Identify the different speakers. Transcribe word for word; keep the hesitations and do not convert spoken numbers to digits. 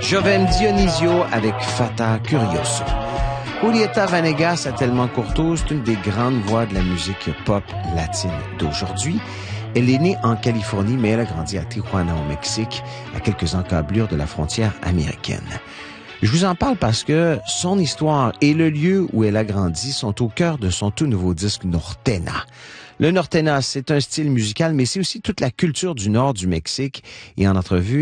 Speaker 1: Jovem Dionisio avec Fata Curioso. Julieta Venegas, a tellement Corto, c'est une des grandes voix de la musique pop latine d'aujourd'hui. Elle est née en Californie, mais elle a grandi à Tijuana, au Mexique, à quelques encablures de la frontière américaine. Je vous en parle parce que son histoire et le lieu où elle a grandi sont au cœur de son tout nouveau disque Nortena. Le Nortena, c'est un style musical, mais c'est aussi toute la culture du nord du Mexique. Et en entrevue